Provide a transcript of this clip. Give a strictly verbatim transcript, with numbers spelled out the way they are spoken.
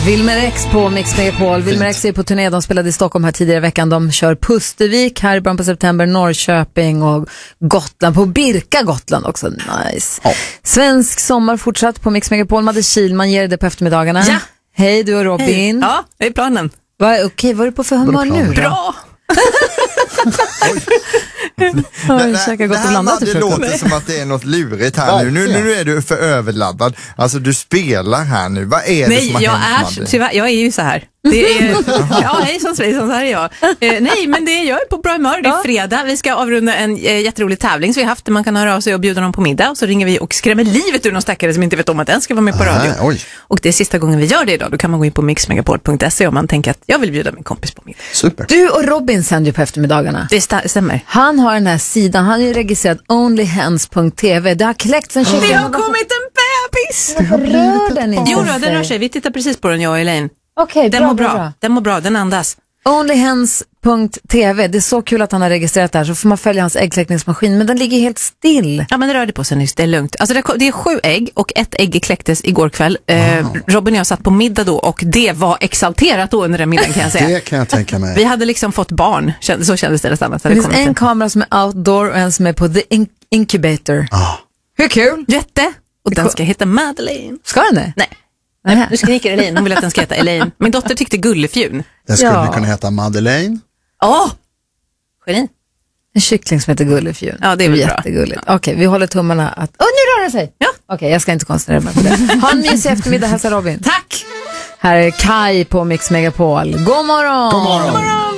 Wilmer X på Mix Megapol. Wilmer X är på turné. De spelade i Stockholm här tidigare i veckan. De kör Pustervik här i början på september, Norrköping och Gotland. På Birka, Gotland också. Nice. Oh. Svensk sommar fortsatt på Mix Megapol. Madde Kilman ger det på eftermiddagarna. Ja. Hej, du och Robin. Hej. Ja, det är planen. Va, okej, okay, vad är du på för humör nu då? Bra! Oj. Oj, det, det, det här det låter som att det är något lurigt här nu. nu. Nu är du för överladdad. Alltså du spelar här nu. Vad är nej, det som har jag hänt? är, tyvärr, jag är ju så här. Det är, ja, hej som Svejson, så här är jag. Eh, nej, men det är, jag är på bra humör. Det är fredag. Vi ska avrunda en eh, jätterolig tävling som vi har haft. Man kan höra av sig och bjuda dem på middag. Och så ringer vi och skrämmer livet ur någon stackare som inte vet om att den ska vara med på radio. Aha, oj. Och det är sista gången vi gör det idag. Då kan man gå in på mix megapol punkt se om man tänker att jag vill bjuda min kompis på middag. Super. Du och Robin sänder ju på eftermiddagarna. Det sta- stämmer. Han har den här sidan. Han är ju registrerad only hands punkt t v. Det har kläckts en tjugo. Det har kommit en bebis! Varför rör den inte Jo då, sig? den rör sig. Vi tittar precis på den, jag och Elaine. Okej, Den bra, mår bra. bra. Den mår bra, den andas. only hands punkt t v. Det är så kul att han har registrerat det här. Så får man följa hans äggkläckningsmaskin. Men den ligger helt still. Ja, men det rörde på sig nyss, det är lugnt. Alltså det, det är sju ägg och ett ägg kläcktes igår kväll. Eh, Robin och jag satt på middag då och det var exalterat då under den middagen, kan jag säga. Det kan jag tänka mig. Vi hade liksom fått barn, så kändes det nästan. Det finns en kamera som är outdoor och en som är på the in- incubator. Ah. Hur kul? Jätte! Och den ska heta Madeleine. Ska den det? Nej. Nej, nu skriker Elaine. Hon vill att den ska heta Elaine. Min dotter tyckte Gullefjun. Den skulle Ja. kunna heta Madeleine. Åh! Oh! Geni. En kyckling som heter Gullefjun. Ja, det är väl bra. Jättegulligt. Okej, okay, vi håller tummarna att... Åh, oh, nu rör den sig! Ja. Okej, okay, jag ska inte koncentrera mig på det. Ha en mysig eftermiddag, hälsa Robin. Tack! Här är Kai på Mix Megapol. God morgon! God morgon! God morgon!